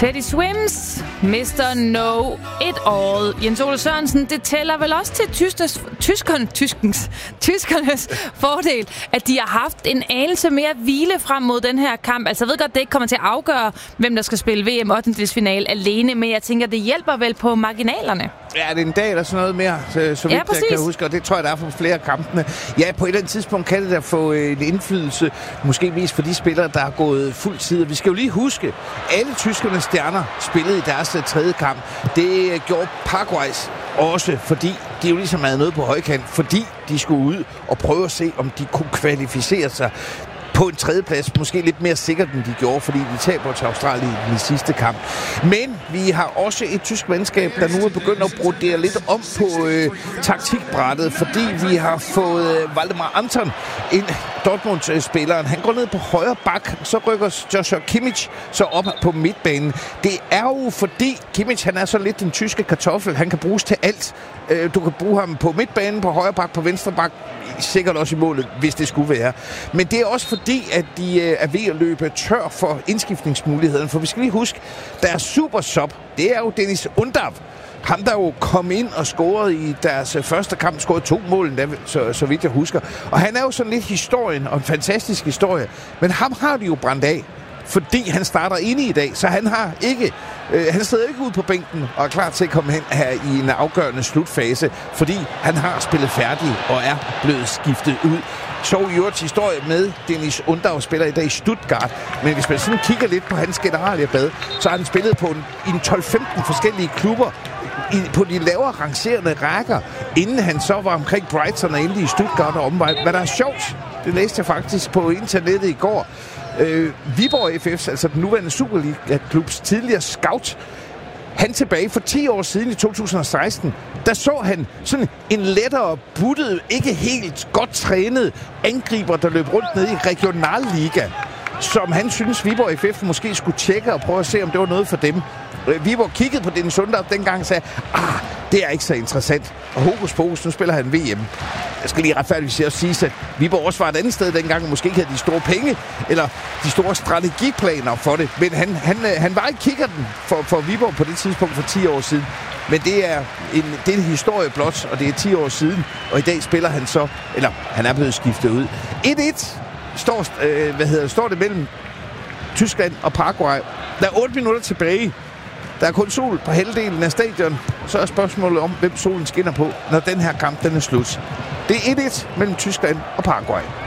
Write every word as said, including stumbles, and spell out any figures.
Teddy Swims, mister Know It All. Jens Ole Sørensen, det tæller vel også til tyskers, tyskerne, tyskens, tyskernes fordel, at de har haft en anelse mere hvile frem mod den her kamp. Altså jeg ved godt, det ikke kommer til at afgøre, hvem der skal spille V M ottendedelsfinale alene, men jeg tænker, det hjælper vel på marginalerne. Ja, det er en dag eller sådan noget mere, så, så vidt ja, jeg kan huske, og det tror jeg, der er for flere af kampene. Ja, på et eller andet tidspunkt kan det da få øh, en indflydelse, måske mest for de spillere, der har gået fuld tid. Vi skal jo lige huske, alle tyskernes stjerner spillede i deres uh, tredje kamp. Det uh, gjorde Paraguays også, fordi de jo ligesom havde noget på højkant, fordi de skulle ud og prøve at se, om de kunne kvalificere sig på en tredjeplads, måske lidt mere sikkert, end de gjorde, fordi de taber til Australien i den sidste kamp. Men vi har også et tysk mandskab, der nu er begyndt at brodere lidt om på øh, taktikbrættet, fordi vi har fået øh, Waldemar Anton ind, Dortmund-spilleren. Han går ned på højre bak, så rykker Joshua Kimmich så op på midtbanen. Det er jo fordi Kimmich, han er så lidt den tyske kartoffel. Han kan bruges til alt. Du kan bruge ham på midtbanen, på højre bak, på venstre bak, sikkert også i målet, hvis det skulle være. Men det er også fordi, at de er ved at løbe tør for indskiftningsmuligheden. For vi skal lige huske, deres super sub, det er jo Dennis Undav. Ham, der jo kom ind og scorede i deres første kamp, scorede to mål, så, så vidt jeg husker. Og han er jo sådan lidt historien, og en fantastisk historie. Men ham har de jo brændt af, fordi han starter inde i dag, så han har ikke, øh, han sidder ikke ude på bænken og er klar til at komme hen her i en afgørende slutfase, fordi han har spillet færdig og er blevet skiftet ud. Så i øvrigt historie med Dennis Undav, spiller i dag i Stuttgart. Men hvis man sådan kigger lidt på hans generalieblad, så har han spillet på en, en tolv femten forskellige klubber i, på de lavere rangerende rækker, inden han så var omkring Brighton og endelig i Stuttgart og omvej. Hvad der er sjovt, det læste jeg faktisk på internettet i går. Øh, Viborg F F's, altså den nuværende Superliga-klubs tidligere scout, han tilbage for ti år siden i to tusind og seksten, der så han sådan en lettere buttet, ikke helt godt trænet angriber, der løb rundt ned i Regionalliga, som han synes Viborg F F måske skulle tjekke og prøve at se, om det var noget for dem. Viborg kiggede på Dennis Undav dengang og sagde, ah, det er ikke så interessant. Og hokus pokus, nu spiller han V M. Jeg skal lige retfærdigt at sige, at Viborg også var et andet sted dengang, måske ikke havde de store penge, eller de store strategiplaner for det. Men han, han, han var ikke kikkerten for, for Viborg på det tidspunkt for ti år siden. Men det er en, det er en historie blot, og det er ti år siden. Og i dag spiller han så, eller han er blevet skiftet ud. et et står, øh, hvad hedder, står det mellem Tyskland og Paraguay. Der er otte minutter tilbage. Der er kun sol på halvdelen af stadion. Så er spørgsmålet om, hvem solen skinner på, når den her kamp den er slut. Det er et et mellem Tyskland og Paraguay.